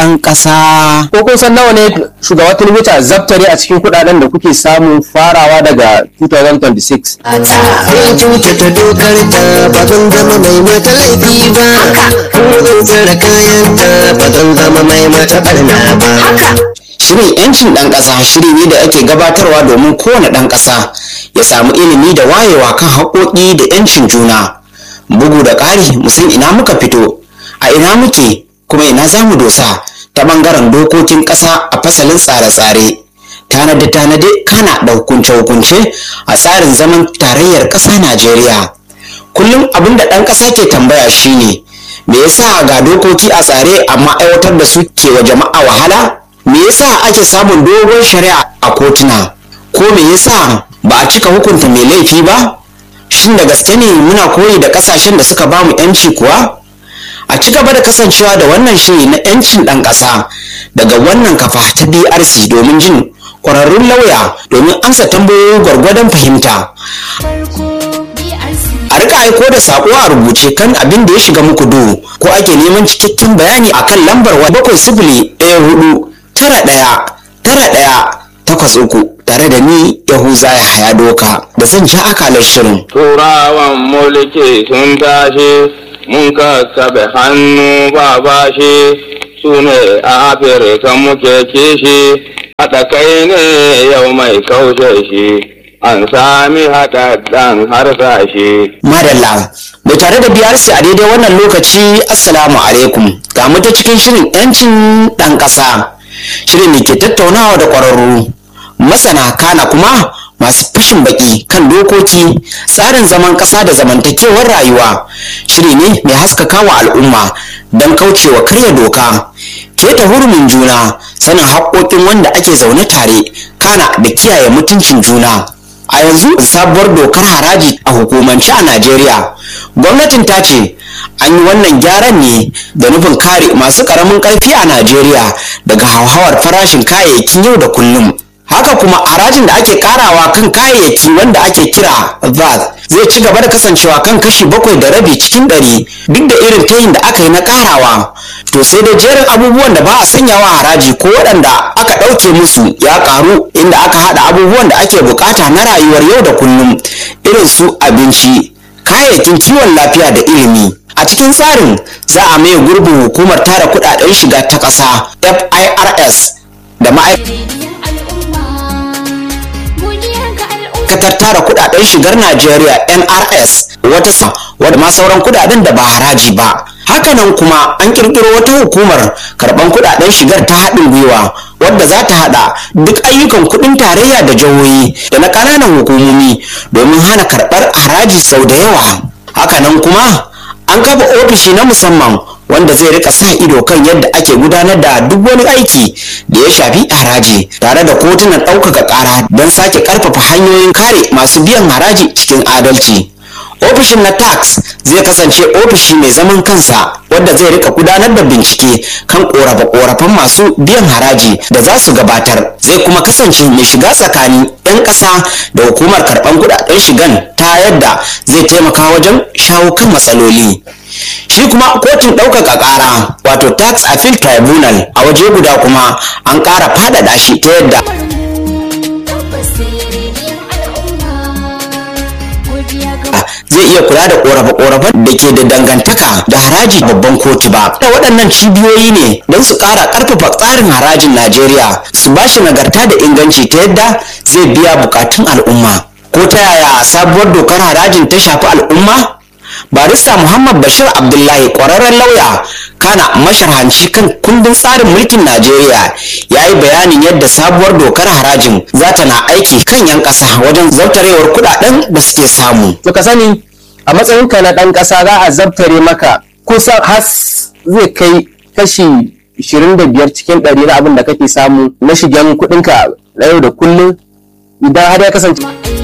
ɗan ƙasa. Ko kun san nawa ne shugaba Tinubu ta zabtare a cikin kuɗaɗen da kuke samu farawa daga 2026? Zan kyautata dokar ta ba zan zama mai mata laifi ba. Kuma zan tsara kayan ta ba zan zama mai mata barna ba. Shirin 'yancin ɗan ƙasa shiri ne da ake gabatarwa domin kowane ɗan ƙasa ya samu ilimi da wayewa kan haƙoƙi da 'yancin juna. Bugu da ƙari mu san ina muka fito, a ina muke kuma ina za mu dosa ta ɓangaren dokokin ƙasa a fasalin tsare-tsare. Tanade-tanade kana da hukunce-hukunce a tsarin zaman tarayyar ƙasa Najeriya. Kullum abin da ɗan ƙasa ke tambaya shine, me yasa ga dokoki a tsare amma aiwatar da su ke wa jama'a wahala? Me yasa ake samun dogon shari'a a kotuna? Ko me yasa ba a cika hukunta mai laifi ba? Shin da gaske ne muna koyi da kasashen da suka bamu yanci kuwa? A ci gaba da kasancewa da wannan shiri na yancin ɗan ƙasa daga wannan kafa ta BRC domin jin ƙwararrun lauya domin amsa tambayoyi gwargwadon fahimta. A rika aiko da saƙo a rubuce kan abin da ya shiga muku duhu ko ake neman cikakken bayani akan lambar wa 7014919183 tare da ni Yahuza Yahaya Doka da zan ja akalar shirin. Turawan mulki sun tashi mun kakkaɓe hannu ba bashi su ne a Afirka muke kishi haɗa kai ne yau mai kaushe shi an sami haɗaɗɗen harsashi. Madalla, mai tare da BRC a daidai wannan lokaci Assalamu alaikum ga mu ta cikin shirin 'yancin ɗan ƙasa. Shirin da ke tattaunawa da ƙwararru masana kana kuma masu fashin baki kan dokoki tsarin zaman ƙasa da zamantakewar rayuwa. Shiri ne mai haskaka wa al'umma don kaucewa karya doka, keta hurumin juna, sanin haƙoƙin wanda ake zaune tare kana da kiyaye mutuncin juna. A yanzu sabuwar dokar haraji a hukumance a Najeriya, gwamnatin ta ce an yi wannan gyaran ne da nufin kare masu ƙaramin ƙarfi a Najeriya daga hauhawar farashin kayayyakin yau da kullum. Haka kuma harajin da ake karawa kan kayayyaki wanda ake kira VAT zai ci gaba da kasancewa kan kashi 7.5 cikin 100 duk da irin tayin da aka yi na karawa. To sai da jerin abubuwan da ba a sanyawa haraji ko waɗanda aka ɗauke musu ya karu inda aka haɗa abubuwan da ake bukata na rayuwar yau da kullum irin su abinci, kayayyakin kiwon lafiya da ilimi. A cikin tsarin za a maye gurbin hukumar tara kuɗaɗen shiga ta ƙasa FIRS da ma'aikatar tara kuɗaɗen shigar Najeriya NRS wadda ma sauran kuɗaɗen da ba haraji ba. Hakanan kuma an kirkiro wata hukumar karban kudaden shigar ta haɗin gwiwa wadda za ta haɗa duk ayyukan kuɗin tarayya da jihohi da na ƙananan hukumomi domin hana karɓar haraji sau da yawa. Hakanan kuma an kafa ofishi na musamman wanda zai rika sa ido kan yadda ake gudanar da duk wani aiki da ya shafi haraji tare da kotunan ɗaukaka ƙara don sake ƙarfafa hanyoyin kare masu biyan haraji cikin adalci. Ofishin na tax zai kasance ofishi mai zaman kansa wadda zai rika gudanar da bincike kan korafe-korafen masu biyan haraji da za su gabatar. Zai kuma kasance mai shiga tsakanin 'yan ƙasa da hukumar karɓar kuɗaɗen shigan ta yadda zai taimaka wajen shawo kan matsaloli. Shi kuma kotun ɗaukaka ƙara wato tax appeal tribunal a waje guda kuma an ƙara faɗaɗa shi ta yadda zai iya kula da korafe-korafen da ke da dangantaka da haraji babban kotu ba. Da waɗannan cibiyoyi ne don su ƙara ƙarfafa tsarin harajin Najeriya su ba shi nagarta da inganci ta yadda zai biya bukatun al'umma. Ko ta yaya sabuwar dokar harajin ta shafi al'umma? Barista Muhammad Bashir Abdullahi ƙwararren lauya kana masharhanci kan kundin tsarin mulkin Najeriya ya yi bayanin yadda sabuwar dokar harajin za ta na aiki kan 'yan ƙasa wajen zartarewar kuɗaɗen da suke samu. To ka sani a matsayinka na ɗan ƙasa za a zabtare maka kusan has zai kai kashi 25 cikin 100 na abin da kake samu na shigen kuɗinka na yau da kullum idan har ya kasance